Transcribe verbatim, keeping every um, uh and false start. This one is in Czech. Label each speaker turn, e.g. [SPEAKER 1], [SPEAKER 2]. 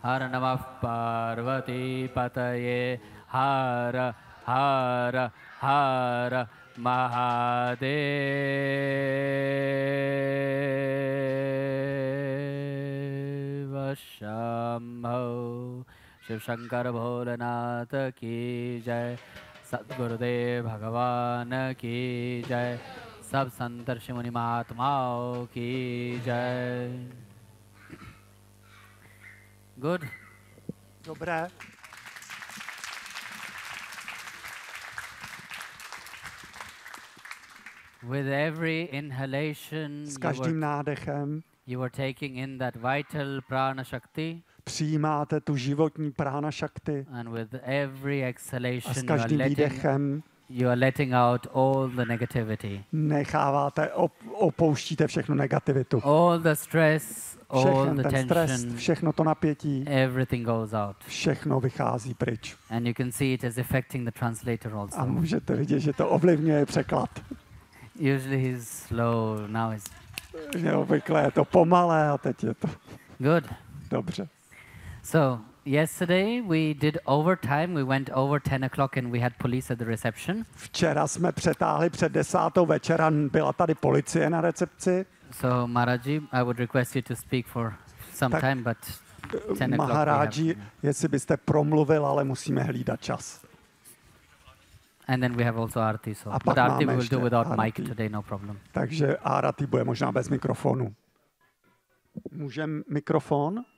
[SPEAKER 1] Har Namah Parvati Pataye Har Har Har Mahadeva Shambho. Shiv Shankar Bholanath ki jai, Sadgurudev Bhagavan ki jai, Sab Santar Shimuni Mahatmao ki jai. Good.
[SPEAKER 2] Dobré.
[SPEAKER 1] With every inhalation,
[SPEAKER 2] S
[SPEAKER 1] you
[SPEAKER 2] každým
[SPEAKER 1] were,
[SPEAKER 2] nádechem
[SPEAKER 1] you were taking in that vital prana shakti,
[SPEAKER 2] přijímáte tu životní prána šakty
[SPEAKER 1] and with every
[SPEAKER 2] a s
[SPEAKER 1] exhalation, you are
[SPEAKER 2] každým
[SPEAKER 1] letting,
[SPEAKER 2] výdechem
[SPEAKER 1] you are letting out all the negativity,
[SPEAKER 2] necháváte, op, opouštíte všechnu negativitu.
[SPEAKER 1] all the stress, all
[SPEAKER 2] Všechen
[SPEAKER 1] the
[SPEAKER 2] ten stres,
[SPEAKER 1] tension,
[SPEAKER 2] všechno to napětí,
[SPEAKER 1] everything goes out.
[SPEAKER 2] všechno vychází pryč.
[SPEAKER 1] And you can see it is affecting the translator
[SPEAKER 2] A
[SPEAKER 1] also.
[SPEAKER 2] můžete vidět, že to ovlivňuje překlad.
[SPEAKER 1] Usually he's slow, now he's
[SPEAKER 2] Že obvykle je to pomalé a teď je to
[SPEAKER 1] good.
[SPEAKER 2] dobře.
[SPEAKER 1] So yesterday we did overtime. We went over ten o'clock and we had police at the reception.
[SPEAKER 2] Včera jsme přetáhli před desátou večera, byla tady policie na recepci.
[SPEAKER 1] So Maharaji, I would request you to speak for some
[SPEAKER 2] Tak,
[SPEAKER 1] time, but ten o'clock we have.
[SPEAKER 2] Maharáži, jestli byste promluvil, ale musíme hlídat čas.
[SPEAKER 1] And then we have also Arti. So,
[SPEAKER 2] A
[SPEAKER 1] but
[SPEAKER 2] pak
[SPEAKER 1] Arti
[SPEAKER 2] máme
[SPEAKER 1] we will
[SPEAKER 2] ještě
[SPEAKER 1] do without mic
[SPEAKER 2] Arti.
[SPEAKER 1] today, no problem.
[SPEAKER 2] Takže Arati bude možná bez mikrofonu. Můžem mikrofon?